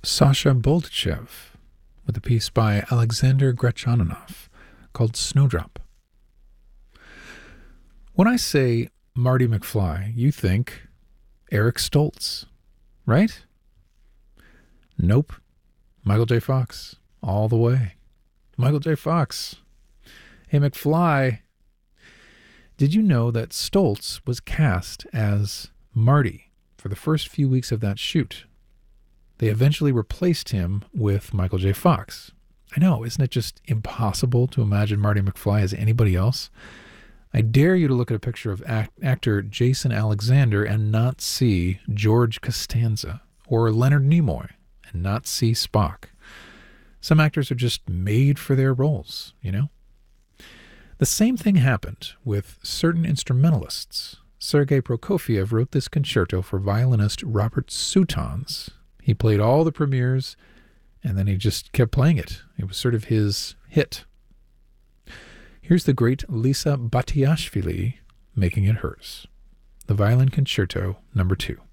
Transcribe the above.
Sasha Boltchev with a piece by Alexander Gretchaninov called Snowdrop. When I say Marty McFly, you think Eric Stoltz, right? Nope. Michael J. Fox, all the way. Michael J. Fox. Hey, McFly, did you know that Stoltz was cast as Marty for the first few weeks of that shoot? They eventually replaced him with Michael J. Fox. I know, isn't it just impossible to imagine Marty McFly as anybody else? I dare you to look at a picture of actor Jason Alexander and not see George Costanza or Leonard Nimoy and not see Spock. Some actors are just made for their roles, you know? The same thing happened with certain instrumentalists. Sergei Prokofiev wrote this concerto for violinist Robert Soutons. He played all the premieres, and then he just kept playing it. It was sort of his hit. Here's the great Lisa Batiashvili making it hers. The Violin Concerto No. 2.